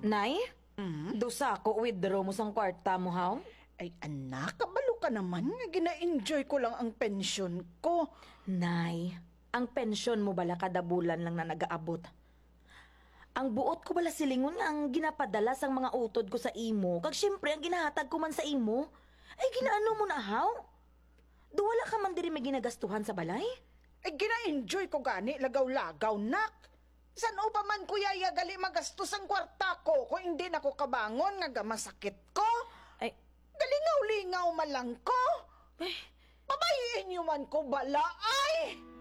Nay? Dusa ko withdraw mo sang kwarta mo, haw? Ay anak, kabalo ka naman nga gina-enjoy ko lang ang pensyon ko. Nay, ang pensyon mo bala kada bulan lang na nagaabot. Ang buot ko bala silingon nga ang ginapadala sang mga utod ko sa imo. Kag syempre ang ginahatag ko man sa imo. Ay ginaano mo na, haw? Duwala ka man diri may ginagastuhan sa balay? Ay gina-enjoy ko gani, lagaw-lagaw, nak. San pa man kuya gali magastos ang kwarta ko kung hindi na ko kabangon nga gamasakit ko? Ay, Galingaw-lingaw man lang ko. Babayiin niyo man ko bala, ay!